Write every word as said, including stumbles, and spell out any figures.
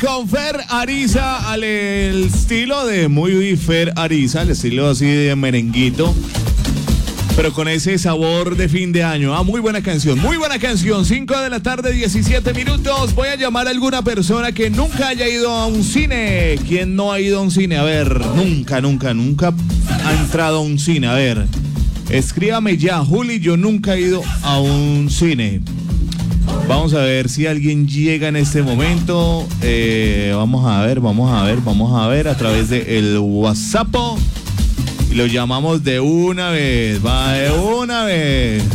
con Fer Ariza, al el estilo de muy Fer Ariza, el estilo así de merenguito, pero con ese sabor de fin de año. Ah, muy buena canción, muy buena canción. cinco de la tarde, diecisiete minutos. Voy a llamar a alguna persona que nunca haya ido a un cine. ¿Quién no ha ido a un cine? A ver, nunca, nunca, nunca ha entrado a un cine. A ver, escríbame ya, Juli, yo nunca he ido a un cine. Vamos a ver si alguien llega en este momento. Eh, vamos a ver, vamos a ver, vamos a ver a través del WhatsApp. Y lo llamamos de una vez, va de una vez.